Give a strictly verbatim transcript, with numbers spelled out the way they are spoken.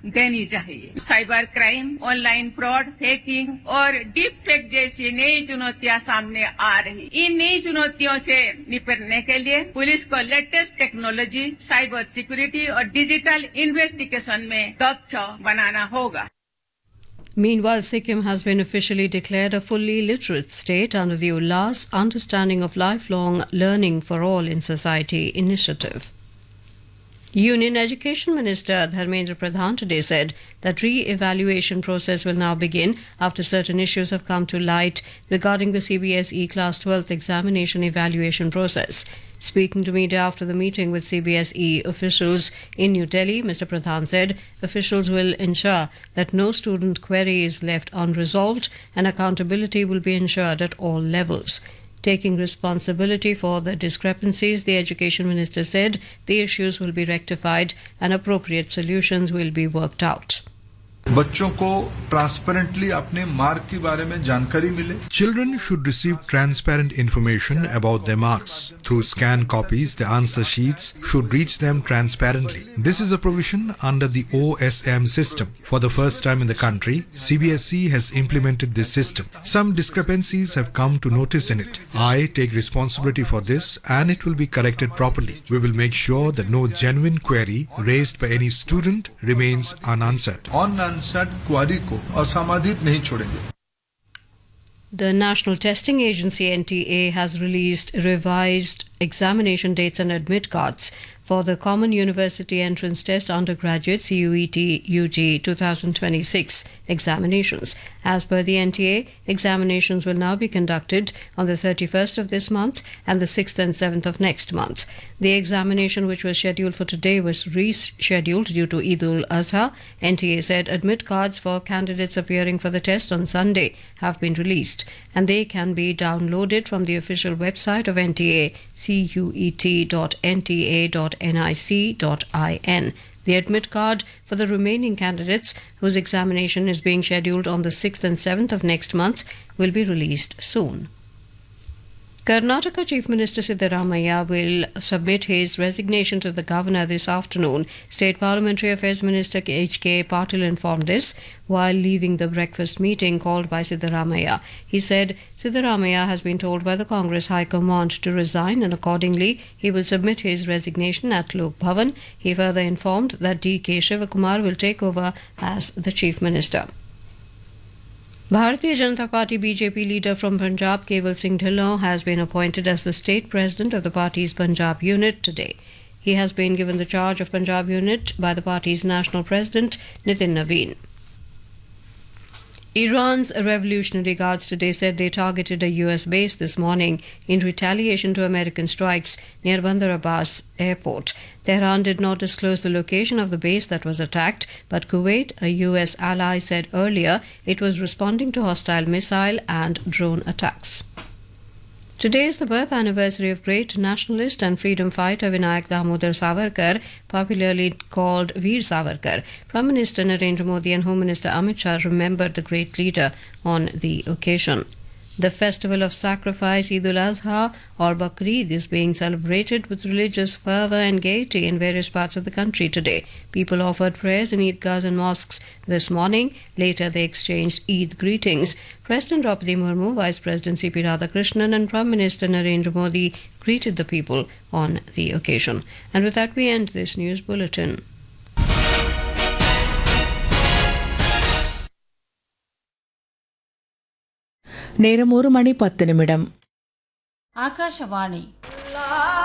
देनी चाहिए। Cyber crime, online fraud, hacking और डीप फेक जैसी नई चुनौतियां सामने आ रही। इन नई चुनौतियों से निपटने के लिए पुलिस को लेटेस्ट टेक्नोलॉजी, साइबर सिक्योरिटी और डिजिटल इन्वेस्टिगेशन में दक्ष बनाना होगा। Meanwhile, Sikkim has been officially declared a fully literate state under the Ullas Understanding of Lifelong Learning for All in Society initiative. Union Education Minister Dharmendra Pradhan today said that re-evaluation process will now begin after certain issues have come to light regarding the C B S E Class twelfth examination evaluation process. Speaking to media after the meeting with C B S E officials in New Delhi, Mister Pradhan said officials will ensure that no student query is left unresolved and accountability will be ensured at all levels. Taking responsibility for the discrepancies, the Education Minister said the issues will be rectified and appropriate solutions will be worked out. बच्चों को transparently अपने mark के बारे में जानकारी मिले. Children should receive transparent information about their marks. Through scanned copies, the answer sheets should reach them transparently. This is a provision under the O S M system. For the first time in the country, C B S E has implemented this system. Some discrepancies have come to notice in it. I take responsibility for this and it will be corrected properly. We will make sure that no genuine query raised by any student remains unanswered. Unanswered query को असमाधित नहीं छोड़ेंगे. The National Testing Agency N T A has released revised examination dates and admit cards for the Common University Entrance Test Undergraduate C U E T U G twenty twenty-six examinations. As per the N T A, examinations will now be conducted on the thirty-first of this month and the sixth and seventh of next month. The examination, which was scheduled for today, was rescheduled due to Eid ul-Azha. N T A said admit cards for candidates appearing for the test on Sunday have been released and they can be downloaded from the official website of N T A, cuet dot n t a dot nic dot in. The admit card for the remaining candidates whose examination is being scheduled on the sixth and seventh of next month will be released soon. Karnataka Chief Minister Siddaramaiah will submit his resignation to the Governor this afternoon. State Parliamentary Affairs Minister H K Patil informed this while leaving the breakfast meeting called by Siddaramaiah. He said Siddaramaiah has been told by the Congress High Command to resign and accordingly he will submit his resignation at Lok Bhavan. He further informed that D K Shivakumar will take over as the Chief Minister. Bharatiya Janata Party B J P leader from Punjab, Keval Singh Dhillon, has been appointed as the state president of the party's Punjab unit today. He has been given the charge of Punjab unit by the party's national president, Nitin Naveen. Iran's Revolutionary Guards today said they targeted a U S base this morning in retaliation to American strikes near Bandar Abbas airport. Tehran did not disclose the location of the base that was attacked, but Kuwait, a U S ally, said earlier it was responding to hostile missile and drone attacks. Today is the birth anniversary of great nationalist and freedom fighter Vinayak Damodar Savarkar, popularly called Veer Savarkar. Prime Minister Narendra Modi and Home Minister Amit Shah remembered the great leader on the occasion. The festival of sacrifice, Eid ul-Azha or Bakrid, is being celebrated with religious fervour and gaiety in various parts of the country today. People offered prayers in Eidgahs and mosques this morning. Later, they exchanged Eid greetings. President Draupadi Murmu, Vice President C P Radhakrishnan and Prime Minister Narendra Modi greeted the people on the occasion. And with that, we end this news bulletin. நேரம் ஒரு மணி பத்து நிமிடம். ஆகாஷவாணி